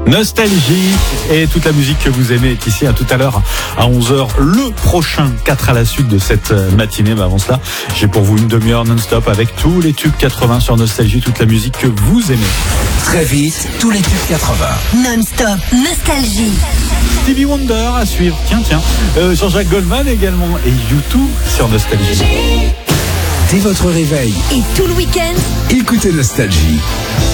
Nostalgie et toute la musique que vous aimez est ici. À tout à l'heure à 11h. Le prochain 4 à la suite de cette matinée. Mais avant cela, j'ai pour vous une demi-heure non-stop avec tous les tubes 80 sur Nostalgie, toute la musique que vous aimez. Très vite, tous les tubes 80. Non-stop Nostalgie. Stevie Wonder à suivre. Tiens. Jean-Jacques Goldman également. Et U2 sur Nostalgie. Dès votre réveil Et tout le week-end, écoutez Nostalgie.